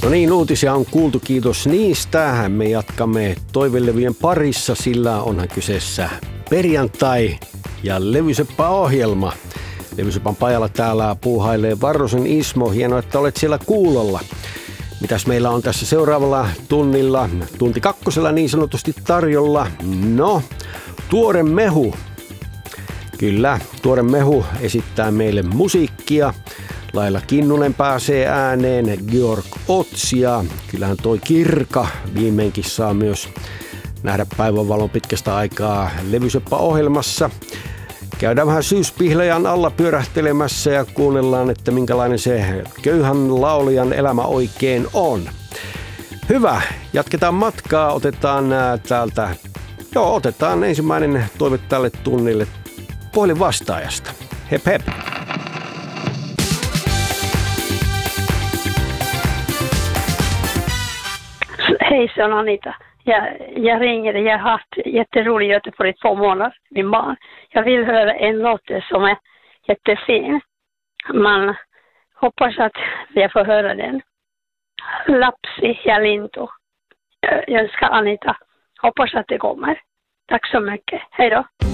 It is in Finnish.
No niin, uutisia on kuultu, kiitos niistä. Me jatkamme toivelevyjen parissa, sillä onhan kyseessä perjantai ja Levyseppä-ohjelma. Levyseppän pajalla täällä puuhailee Varrosen Ismo. Hienoa, että olet siellä kuulolla. Mitäs meillä on tässä seuraavalla tunnilla, tunti kakkosella niin sanotusti tarjolla? No, tuore mehu. Kyllä, tuore mehu esittää meille musiikkia. Laila Kinnunen pääsee ääneen, Georg Ots ja kyllähän toi Kirka viimeinkin saa myös nähdä päivänvalon pitkästä aikaa Levyseppä-ohjelmassa. Käydään vähän syyspihlajan alla pyörähtelemässä ja kuunnellaan, että minkälainen se köyhän laulajan elämä oikein on. Hyvä, jatketaan matkaa, otetaan ensimmäinen toive tälle tunnille puhelin vastaajasta. Hep hep! Hej, se on Anita. Jag ringer, jag har haft jätterolig Göteborg i 2 månader, min barn. Jag vill höra en låt som är jättefin. Man hoppas att jag får höra den. Lapsi ja lintu. Jag önskar Anita. Hoppas att det kommer. Tack så mycket. Hej då.